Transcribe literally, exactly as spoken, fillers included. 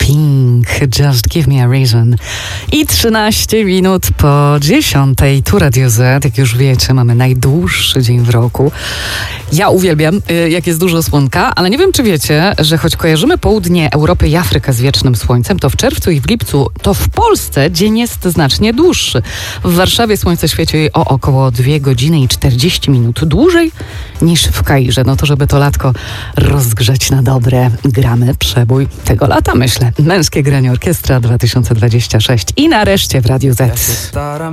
Pink, Just Give Me a Reason. I trzynaście minut po dziesiątej. Tu Radio Z, jak już wiecie, mamy najdłuższy dzień w roku. Ja uwielbiam, jak jest dużo słonka, ale nie wiem, czy wiecie, że choć kojarzymy południe Europy i Afrykę z wiecznym słońcem, to w czerwcu i w lipcu to w Polsce dzień jest znacznie dłuższy. W Warszawie słońce świeci o około dwie godziny i czterdzieści minut dłużej niż w Kairze. No to żeby to latko rozgrzać na dobre, gramy przebój tego lata, myślę. Męskie granie orkiestra dwa tysiące dwadzieścia sześć i nareszcie w Radiu Z.